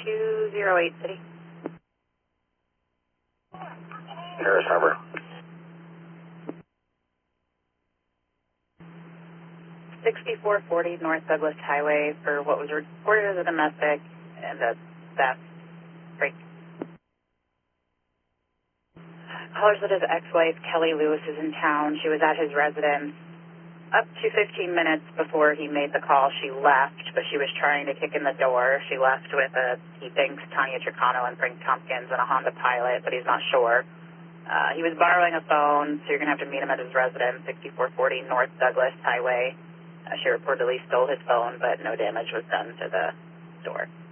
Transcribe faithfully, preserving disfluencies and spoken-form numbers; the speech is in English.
two zero eight City. Harris Harbor. sixty-four forty North Douglas Highway for what was reported as a domestic and a theft break. Caller said his ex-wife, Kelly Lewis, is in town. She was at his residence. Up to fifteen minutes before he made the call, she left, but she was trying to kick in the door. She left with a, he thinks, Tanya Chicano and Frank Tompkins and a Honda Pilot, but he's not sure. Uh, he was borrowing a phone, so you're going to have to meet him at his residence, sixty-four forty North Douglas Highway. Uh, she reportedly stole his phone, but no damage was done to the door.